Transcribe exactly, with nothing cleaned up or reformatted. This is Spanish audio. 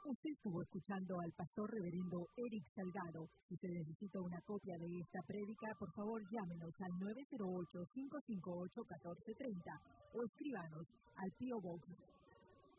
Usted estuvo escuchando al pastor reverendo Eric Salgado. Si se necesita una copia de esta prédica, por favor llámenos al nueve cero ocho, cinco cinco ocho, uno cuatro tres cero o escríbanos al P O Box